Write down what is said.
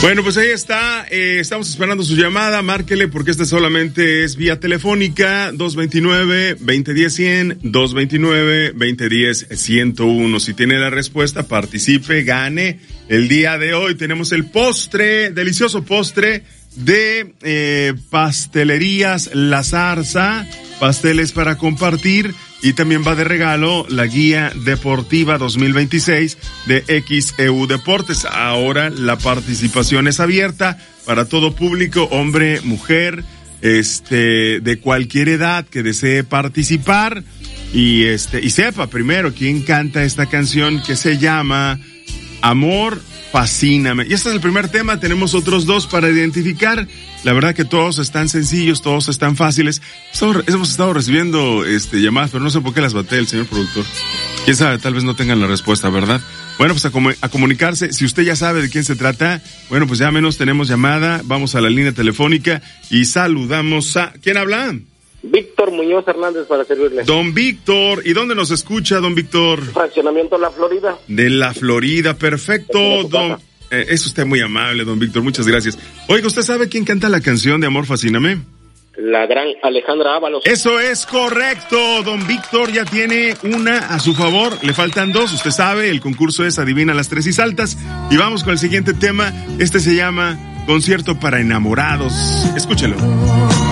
Bueno, pues ahí está, estamos esperando su llamada, márquele porque esta solamente es vía telefónica, 229-2010-100, 229-2010-101. Si tiene la respuesta, participe, gane. El día de hoy tenemos el postre, delicioso postre de Pastelerías La Zarza, pasteles para compartir. Y también va de regalo la guía deportiva 2026 de XEU Deportes. Ahora la participación es abierta para todo público, hombre, mujer, de cualquier edad que desee participar y sepa primero quién canta esta canción que se llama Amor, Fascíname. Y este es el primer tema, tenemos otros dos para identificar. La verdad que todos están sencillos, todos están fáciles. Hemos estado recibiendo llamadas, pero no sé por qué las bate el señor productor. Quién sabe, tal vez no tengan la respuesta, ¿verdad? Bueno, pues a comunicarse. Si usted ya sabe de quién se trata, bueno, pues llámenos, tenemos llamada. Vamos a la línea telefónica y saludamos a... ¿Quién habla? Víctor Muñoz Hernández, para servirle. Don Víctor, ¿y dónde nos escucha, don Víctor? Fraccionamiento La Florida. De La Florida, perfecto, don... es usted muy amable, don Víctor, muchas gracias. Oiga, ¿usted sabe quién canta la canción de Amor, Fascíname? La gran Alejandra Ábalos. Eso es correcto, don Víctor ya tiene una a su favor, le faltan dos, usted sabe, el concurso es Adivina las tres y saltas. Y vamos con el siguiente tema, se llama Concierto para Enamorados. Escúchelo.